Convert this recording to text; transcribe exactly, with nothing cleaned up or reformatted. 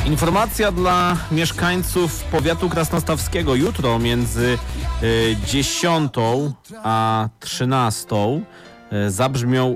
Informacja dla mieszkańców powiatu krasnostawskiego. Jutro między dziesiątą a trzynastą zabrzmią